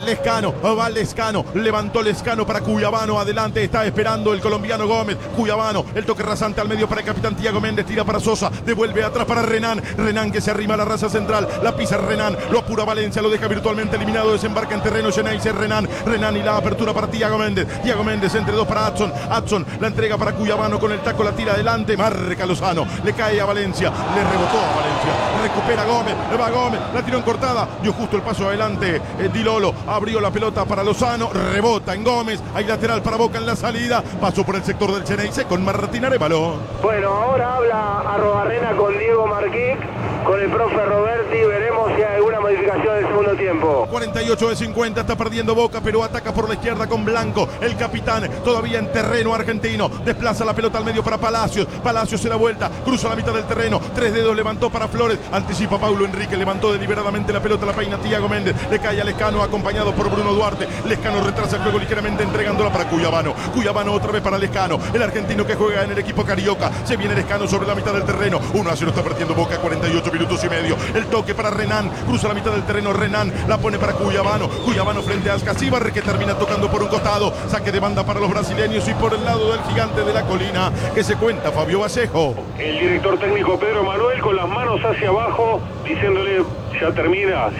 Lescano, levantó Lescano para Cuyabano, adelante está esperando el colombiano Gómez, Cuyabano, el toque rasante al medio para el capitán Tiago Méndez, tira para Sosa, devuelve atrás para Renan que se arrima a la raza central, la pisa Renan, lo apura Valencia, lo deja virtualmente eliminado, desembarca en terreno Geneise, Renan y la apertura para Tiago Méndez entre dos para Adson, la entrega para Cuyabano con el taco, la tira adelante, marca Lozano, le cae a Valencia, le rebotó a Valencia, recupera Gómez, va Gómez, la tiró en cortada, dio justo el paso adelante, Di Lolo abrió la pelota para Lozano, rebota en Gómez, hay lateral para Boca en la salida, pasó por el sector del Geneise con Martín Arévalo. Bueno, ahora habla Arrobarrena con Diego Marquic, con el profe Roberti, veremos si hay alguna modificación del segundo tiempo. 48 de 50, está perdiendo Boca, pero ataca por la izquierda con Blanco, el capitán, todavía en terreno argentino, desplaza la pelota al medio para Palacios se la vuelta, cruza la mitad del terreno, 3 dedos, levantó para Flores, anticipa Paulo Enrique, levantó deliberadamente la pelota, la peina Tiago Méndez, le cae a Lescano acompañado por Bruno Duarte, Lescano retrasa el juego ligeramente entregándola para Cuyabano otra vez para Lescano, el argentino que juega en el equipo carioca, se viene Lescano sobre la mitad del terreno, 1-0 está perdiendo Boca, 48 minutos y medio, el toque para Renan, cruza la mitad del terreno, Renan la pone para Cuyabano frente a Ascasíbar que termina tocando por un costado, saque de banda para los brasileños y por el lado del gigante de la colina, que se cuenta Fabio Vallejo. El director técnico Pedro Manuel con las manos hacia abajo diciéndole ya termina.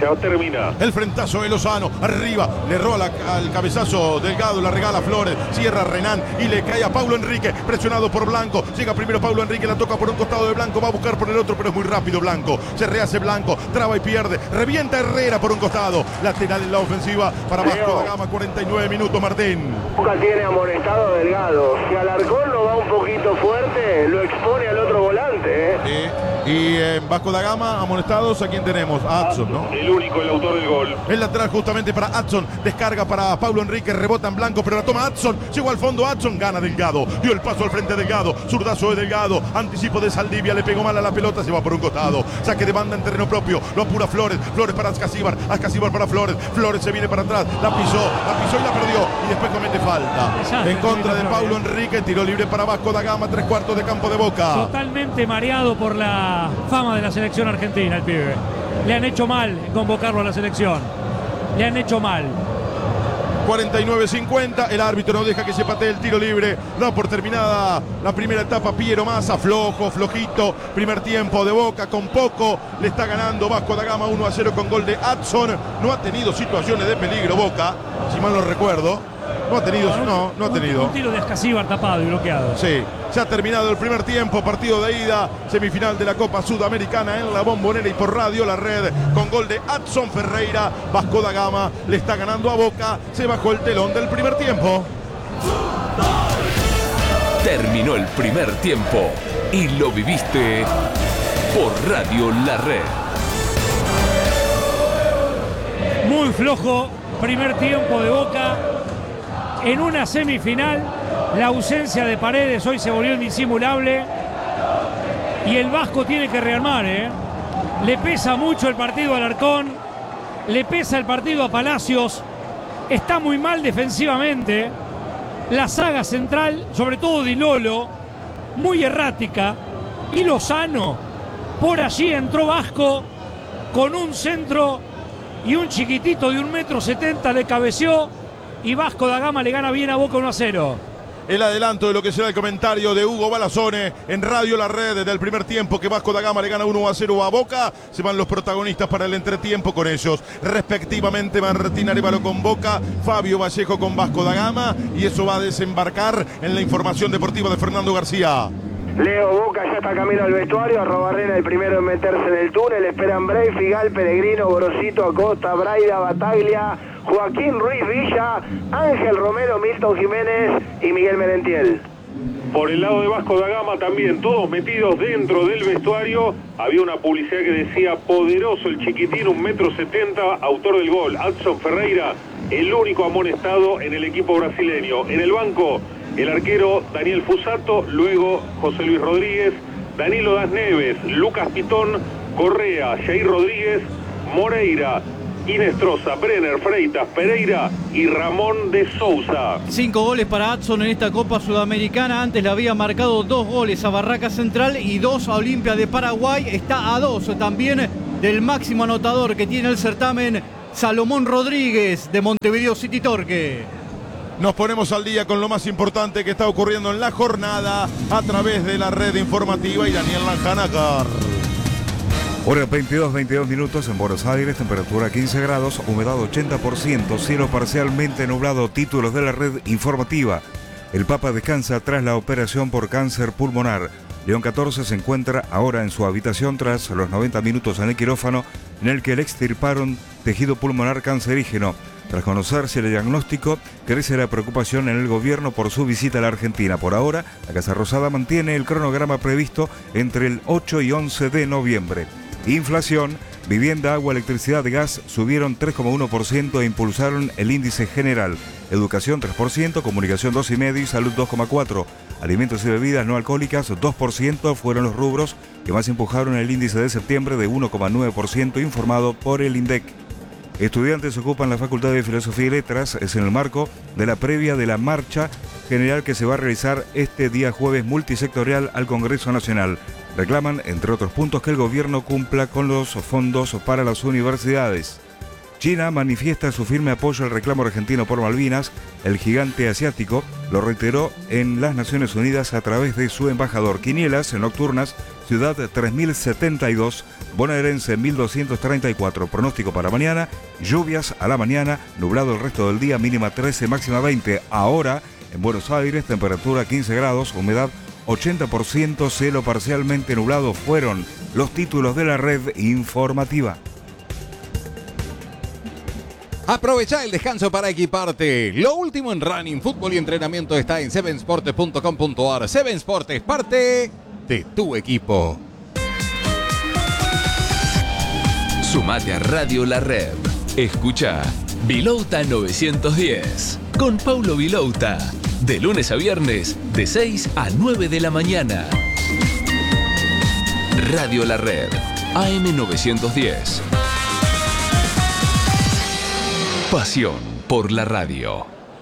El frentazo de Lozano, arriba, le roba al cabezazo Delgado, la regala Flores, cierra Renan y le cae a Paulo Enrique, presionado por Blanco, llega primero Paulo Enrique, la toca por un costado de Blanco, va a buscar por el otro, pero es muy rápido Blanco, se rehace Blanco, traba y pierde, revienta Herrera por un costado, lateral en la ofensiva para Vasco da Gama, 49 minutos Martín. Boca tiene amonestado a Delgado, si Alarcón no va un poquito fuerte, lo expone al otro volante. Y en Vasco da Gama, amonestados, ¿a quién tenemos? A Adson, ¿no? El único, el autor del gol. El lateral justamente para Adson, descarga para Paulo Enrique, rebota en Blanco, pero la toma Adson, llegó al fondo Adson, gana Delgado, dio el paso al frente Delgado, zurdazo de Delgado, anticipo de Saldivia, le pegó mal a la pelota, se va por un costado, saque de banda en terreno propio, lo apura Flores para Ascasíbar para Flores se viene para atrás, la pisó y la perdió, y después comete falta, en contra de Paulo Enrique, tiro libre para Vasco da Gama, 3/4 de campo de Boca. Totalmente mareado por la fama de la selección argentina el pibe. Le han hecho mal convocarlo a la selección. Le han hecho mal. 49-50, el árbitro no deja que se patee el tiro libre, da por terminada la primera etapa Piero Massa, flojito, primer tiempo de Boca, con poco, le está ganando Vasco da Gama 1-0 con gol de Adson, no ha tenido situaciones de peligro Boca, si mal no recuerdo, no ha tenido. Un tiro de Ascasíbar tapado y bloqueado. Sí, se ha terminado el primer tiempo, partido de ida, semifinal de la Copa Sudamericana en la Bombonera y por Radio La Red, con gol de Adson Ferreira, Vasco da Gama le está ganando a Boca, se bajó el telón del primer tiempo. Terminó el primer tiempo y lo viviste por Radio La Red. Muy flojo primer tiempo de Boca. En una semifinal, la ausencia de Paredes hoy se volvió indisimulable y el Vasco tiene que rearmar. Le pesa mucho el partido a Alarcón, le pesa el partido a Palacios, está muy mal defensivamente, la saga central, sobre todo Di Lolo, muy errática, y Lozano, por allí entró Vasco con un centro y un chiquitito de 1,70 m le cabeció, y Vasco da Gama le gana bien a Boca 1-0. El adelanto de lo que será el comentario de Hugo Balazone en Radio La Red del primer tiempo, que Vasco da Gama le gana 1-0 a Boca. Se van los protagonistas para el entretiempo con ellos, respectivamente Martín Arévalo con Boca, Fabio Vallejo con Vasco da Gama, y eso va a desembarcar en la información deportiva de Fernando García. Leo Boca ya está camino al vestuario, Arrobarrena el primero en meterse en el túnel, esperan Bray, Figal, Pellegrino, Gorosito, Acosta, Braida, Bataglia, Joaquín Ruiz Villa, Ángel Romero, Milton Jiménez y Miguel Merentiel. Por el lado de Vasco da Gama también, todos metidos dentro del vestuario. Había una publicidad que decía poderoso el chiquitín, 1,70 m, autor del gol, Adson Ferreira, el único amonestado en el equipo brasileño. En el banco, el arquero Daniel Fusato, luego José Luis Rodríguez, Danilo Das Neves, Lucas Pitón, Correa, Jair Rodríguez, Moreira, Inestrosa, Brenner, Freitas, Pereira y Ramón de Sousa. 5 goles para Adson en esta Copa Sudamericana. Antes le había marcado 2 goles a Barraca Central y 2 a Olimpia de Paraguay. Está a 2 también del máximo anotador que tiene el certamen Salomón Rodríguez de Montevideo City Torque. Nos ponemos al día con lo más importante que está ocurriendo en la jornada a través de la red informativa y Daniel Lanjanacar. Hora 22 minutos en Buenos Aires, temperatura 15 grados, humedad 80%, cielo parcialmente nublado, títulos de la red informativa. El Papa descansa tras la operación por cáncer pulmonar. León XIV se encuentra ahora en su habitación tras los 90 minutos en el quirófano en el que le extirparon tejido pulmonar cancerígeno. Tras conocerse el diagnóstico, crece la preocupación en el gobierno por su visita a la Argentina. Por ahora, la Casa Rosada mantiene el cronograma previsto entre el 8 y 11 de noviembre. Inflación, vivienda, agua, electricidad y gas subieron 3,1% e impulsaron el índice general. Educación 3%, comunicación 2,5% y salud 2,4%. Alimentos y bebidas no alcohólicas 2% fueron los rubros que más empujaron el índice de septiembre de 1,9% informado por el INDEC. Estudiantes ocupan la Facultad de Filosofía y Letras, es en el marco de la previa de la marcha general que se va a realizar este día jueves multisectorial al Congreso Nacional. Reclaman, entre otros puntos, que el gobierno cumpla con los fondos para las universidades. China manifiesta su firme apoyo al reclamo argentino por Malvinas. El gigante asiático lo reiteró en las Naciones Unidas a través de su embajador. Quinielas nocturnas, Ciudad 3072, bonaerense 1234. Pronóstico para mañana, lluvias a la mañana, nublado el resto del día, mínima 13, máxima 20. Ahora, en Buenos Aires, temperatura 15 grados, humedad 80%, cielo parcialmente nublado. Fueron los títulos de la red informativa. Aprovecha el descanso para equiparte. Lo último en running, fútbol y entrenamiento está en sevensportes.com.ar. Seven Sport es parte de tu equipo. Sumate a Radio La Red. Escucha Vilouta 910 con Paulo Vilouta. De lunes a viernes, de 6 a 9 de la mañana. Radio La Red, AM 910. Pasión por la radio.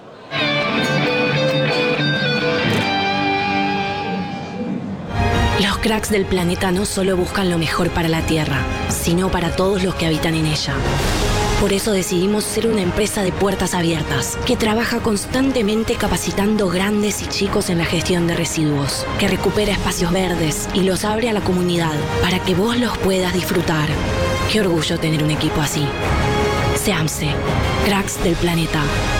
Los cracks del planeta no solo buscan lo mejor para la Tierra, sino para todos los que habitan en ella. Por eso decidimos ser una empresa de puertas abiertas, que trabaja constantemente capacitando grandes y chicos en la gestión de residuos, que recupera espacios verdes y los abre a la comunidad para que vos los puedas disfrutar. Qué orgullo tener un equipo así. SEAMSE, cracks del planeta.